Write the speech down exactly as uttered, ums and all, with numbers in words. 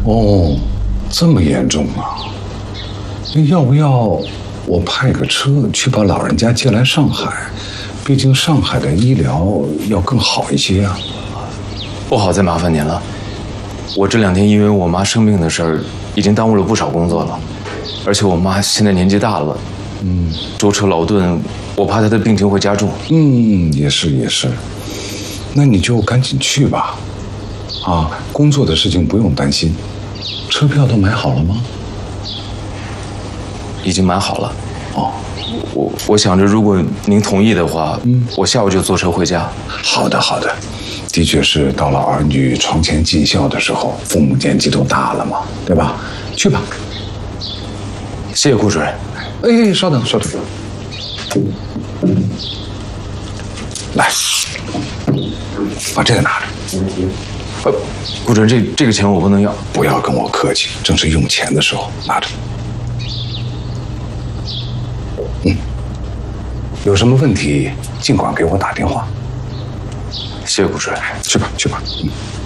哦，这么严重啊？那要不要我派个车去把老人家接来上海？毕竟上海的医疗要更好一些啊。 不好再麻烦您了。我这两天因为我妈生病的事儿，已经耽误了不少工作了。而且我妈现在年纪大了，嗯，舟车劳顿，我怕她的病情会加重。 嗯，也是也是。那你就赶紧去吧。啊，工作的事情不用担心。车票都买好了吗？ 已经买好了。 哦， 我我想着，如果您同意的话，嗯，我下午就坐车回家。 好的好的。的确是到了儿女床前尽孝的时候，父母年纪都大了嘛，对吧？去吧。 谢谢顾主任。 哎，稍等稍等。来，把这个拿着。 呃，顾主任，这这个钱我不能要。 不要跟我客气，正是用钱的时候，拿着。嗯，有什么问题尽管给我打电话。 谢谢顾主任。 去吧去吧。嗯。